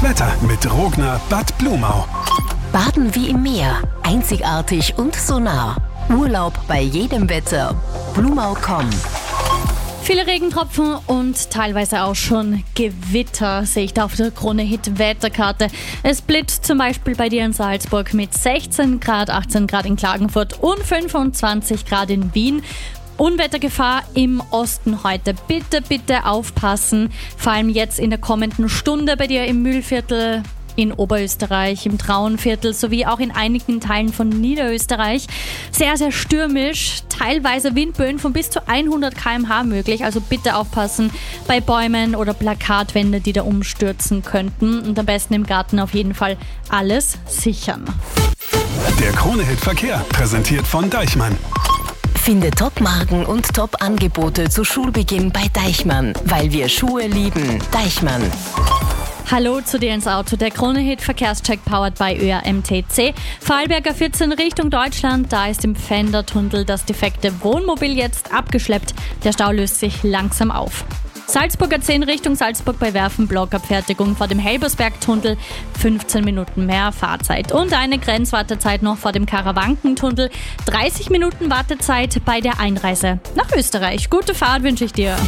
Wetter mit Rogner Bad Blumau. Baden wie im Meer, einzigartig und so nah. Urlaub bei jedem Wetter. Blumau.com. Viele Regentropfen und teilweise auch schon Gewitter sehe ich da auf der Krone-Hit-Wetterkarte. Es blitzt zum Beispiel bei dir in Salzburg mit 16 Grad, 18 Grad in Klagenfurt und 25 Grad in Wien. Unwettergefahr im Osten heute. Bitte aufpassen. Vor allem jetzt in der kommenden Stunde bei dir im Mühlviertel, in Oberösterreich, im Traunviertel sowie auch in einigen Teilen von Niederösterreich. Sehr, sehr stürmisch, teilweise Windböen von bis zu 100 km/h möglich. Also bitte aufpassen bei Bäumen oder Plakatwände, die da umstürzen könnten. Und am besten im Garten auf jeden Fall alles sichern. Der Krone-Hit Verkehr, präsentiert von Deichmann. Finde Top-Marken und Top-Angebote zu Schulbeginn bei Deichmann, weil wir Schuhe lieben. Deichmann. Hallo zu dir ins Auto, der Krone-Hit Verkehrscheck powered by ÖRMTC. Vorarlberger 14 Richtung Deutschland, da ist im Pfändertunnel das defekte Wohnmobil jetzt abgeschleppt. Der Stau löst sich langsam auf. Salzburger 10 Richtung Salzburg bei Werfen, Blockabfertigung vor dem Helbersbergtunnel, 15 Minuten mehr Fahrzeit. Und eine Grenzwartezeit noch vor dem Karawankentunnel, 30 Minuten Wartezeit bei der Einreise nach Österreich. Gute Fahrt wünsche ich dir.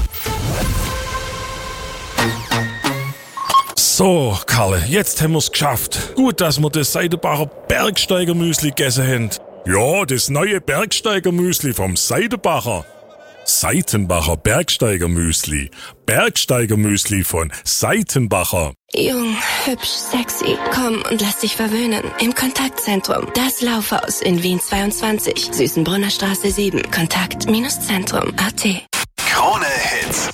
So, Kalle, jetzt haben wir's geschafft. Gut, dass wir das Seidenbacher Bergsteigermüsli gegessen haben. Ja, das neue Bergsteigermüsli vom Seidenbacher. Seitenbacher Bergsteigermüsli. Bergsteigermüsli von Seitenbacher. Jung, hübsch, sexy. Komm und lass dich verwöhnen. Im Kontaktzentrum. Das Laufhaus in Wien 22. Süßenbrunner Straße 7. Kontakt-Zentrum.at. Krone Hits.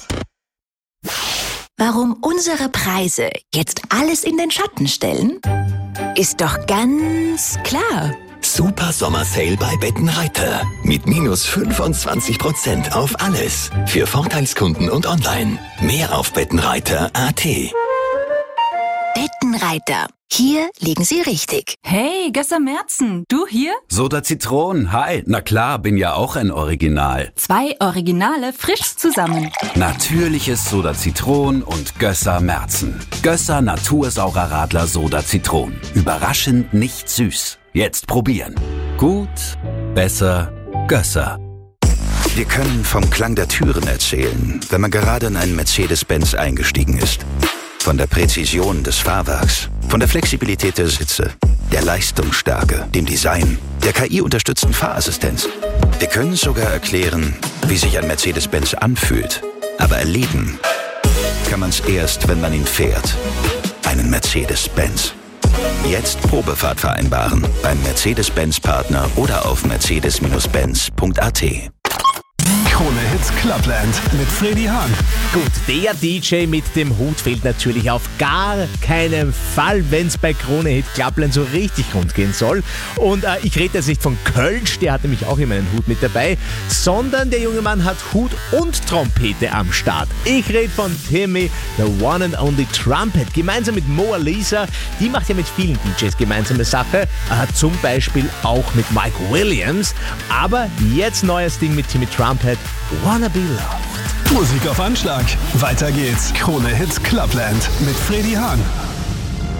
Warum unsere Preise jetzt alles in den Schatten stellen? Ist doch ganz klar. Super Sommersale bei Bettenreiter. Mit minus 25% auf alles. Für Vorteilskunden und online. Mehr auf Bettenreiter.at. Bettenreiter. Hier liegen Sie richtig. Hey, Gösser Merzen, du hier? Soda Zitron, hi. Na klar, bin ja auch ein Original. 2 Originale frisch zusammen. Natürliches Soda Zitron und Gösser Merzen. Gösser Natursaurer Radler Soda Zitron. Überraschend nicht süß. Jetzt probieren. Gut, besser, Gösser. Wir können vom Klang der Türen erzählen, wenn man gerade in einen Mercedes-Benz eingestiegen ist. Von der Präzision des Fahrwerks, von der Flexibilität der Sitze, der Leistungsstärke, dem Design, der KI-unterstützten Fahrassistenz. Wir können sogar erklären, wie sich ein Mercedes-Benz anfühlt. Aber erleben kann man es erst, wenn man ihn fährt. Einen Mercedes-Benz. Jetzt Probefahrt vereinbaren beim Mercedes-Benz-Partner oder auf mercedes-benz.at. Krone Hits Clubland mit Freddy Hahn. Gut, der DJ mit dem Hut fehlt natürlich auf gar keinen Fall, wenn es bei Krone Hit Clubland so richtig rund gehen soll. Und ich rede jetzt nicht von Kölsch, der hat nämlich auch immer einen Hut mit dabei, sondern der junge Mann hat Hut und Trompete am Start. Ich rede von Timmy, the one and only Trumpet, gemeinsam mit Moa Lisa. Die macht ja mit vielen DJs gemeinsame Sache, zum Beispiel auch mit Mike Williams. Aber jetzt neues Ding mit Timmy Trumpet, Wanna Be Loved. Musik auf Anschlag. Weiter geht's. Krone Hits Clubland mit Freddy Hahn.